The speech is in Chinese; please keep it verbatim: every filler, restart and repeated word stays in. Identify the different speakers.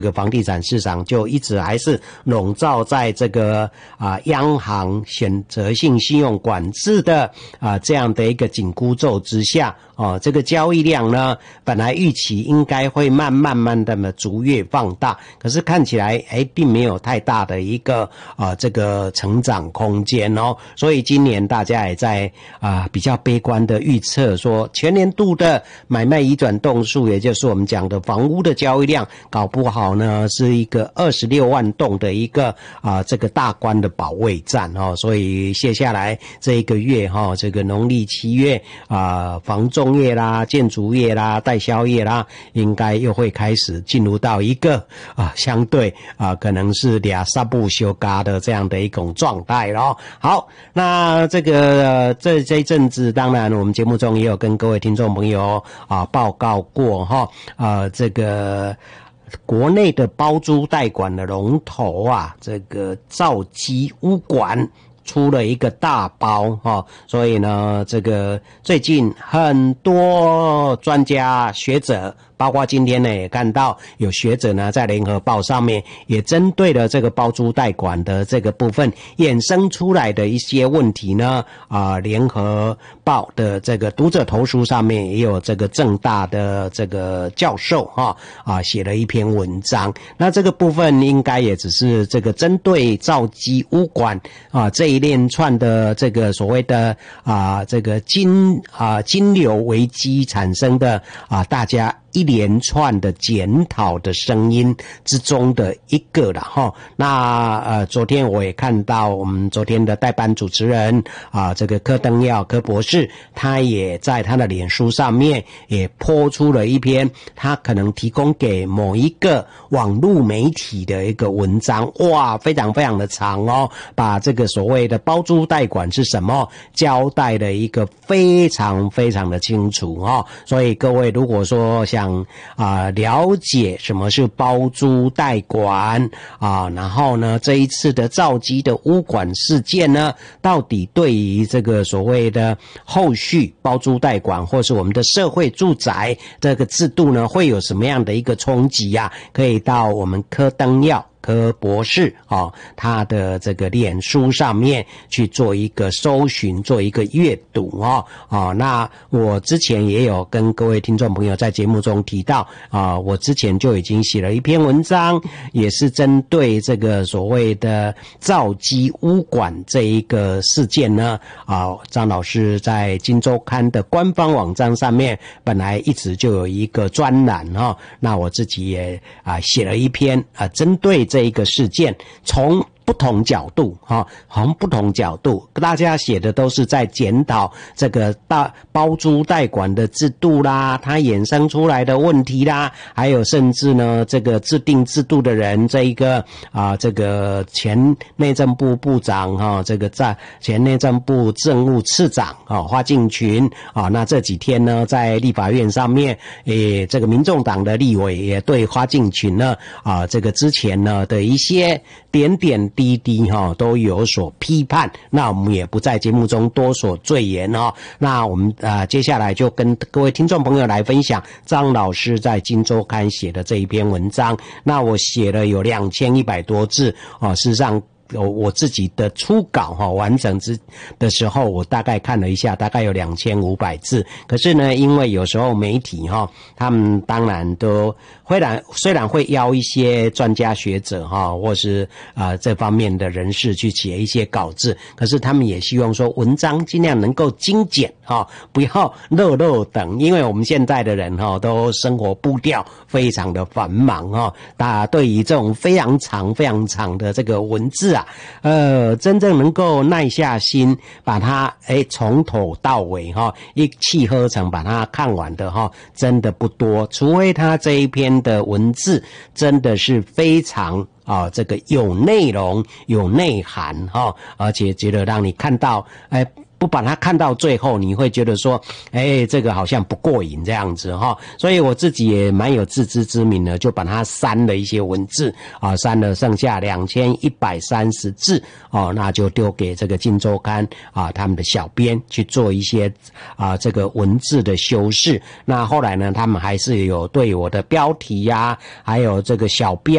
Speaker 1: 这个房地产市场就一直还是笼罩在这个啊央行选择性信用管制的啊这样的一个紧箍咒之下哦，这个交易量呢本来预期应该会慢慢慢的逐月放大，可是看起来哎并没有太大的一个啊这个成长空间哦，所以今年大家也在啊比较悲观的预测说全年度的买卖移转栋数，也就是我们讲的房屋的交易量，搞不好呢是一个二十六万栋的一个啊这个大关的保卫战哦，所以接下来这一个月哈、哦，这个农历七月啊，房仲业啦、建筑业啦、代销业啦，应该又会开始进入到一个啊相对啊可能是俩三不休嘎的这样的一种状态咯。好，那这个、呃、这这一阵子，当然我们节目中也有跟各位听众朋友啊报告过哈，啊这个。国内的包租代管的龙头啊，这个兆基屋管出了一个大包哈，所以呢，这个最近很多专家学者，包括今天呢也看到有学者呢在联合报上面也针对了这个包租代管的这个部分衍生出来的一些问题呢，啊、呃，联合报的这个读者投书上面也有这个政大的这个教授哈啊写了一篇文章，那这个部分应该也只是这个针对兆基屋管啊这一连串的这个所谓的啊这个金啊金流危机产生的啊大家一连串的检讨的声音之中的一个了哈。那呃，昨天我也看到我们昨天的代班主持人啊，这个柯登耀柯博士，他也在他的脸书上面也po出了一篇他可能提供给某一个网络媒体的一个文章，哇，非常非常的长哦，把这个所谓的包租代管是什么交代了一个非常非常的清楚哦。所以各位如果说想想啊、呃、了解什么是包租代管啊，然后呢这一次的兆基的屋管事件呢，到底对于这个所谓的后续包租代管或是我们的社会住宅这个制度呢，会有什么样的一个冲击啊？可以到我们柯登耀柯博士哦，他的这个脸书上面去做一个搜寻，做一个阅读哦哦。那我之前也有跟各位听众朋友在节目中提到啊、呃，我之前就已经写了一篇文章，也是针对这个所谓的兆基屋管这一个事件呢啊、呃，张老师在今周刊的官方网站上面本来一直就有一个专栏哈，那我自己也啊、呃、写了一篇啊、呃，针对这一个事件，从不同角度哈，从不同角度，大家写的都是在检讨这个大包租代管的制度啦，它衍生出来的问题啦，还有甚至呢，这个制定制度的人，这一个啊，这个前内政部部长哈，这个在前内政部政务次长啊，花敬群啊，那这几天呢，在立法院上面，诶，这个民众党的立委也对花敬群呢啊，这个之前呢的一些点点滴滴哈都有所批判，那我们也不在节目中多所赘言哦。那我们啊、呃、接下来就跟各位听众朋友来分享张老师在今周刊写的这一篇文章。那我写了有两千一百多字哦，事实上。我我自己的初稿哈完整之的时候，我大概看了一下，大概有两千五百字。可是呢，因为有时候媒体哈，他们当然都虽然虽然会邀一些专家学者哈，或是啊、呃、这方面的人士去写一些稿子，可是他们也希望说文章尽量能够精简哈，不要漏漏等，因为我们现在的人哈都生活步调非常的繁忙哈，大家对于这种非常长非常长的这个文字啊。呃，真正能够耐下心把它诶从头到尾哈一气呵成把它看完的哈，真的不多。除非他这一篇的文字真的是非常啊、哦，这个有内容、有内涵哈、哦，而且觉得让你看到诶。 不把它看到最后，你会觉得说，哎，这个好像不过瘾这样子哈。所以我自己也蛮有自知之明的，就把它删了一些文字啊，删了剩下两千一百三十字哦，那就丢给这个《镜周刊》啊他们的小编去做一些啊这个文字的修饰。那后来呢，他们还是有对我的标题呀、啊，还有这个小标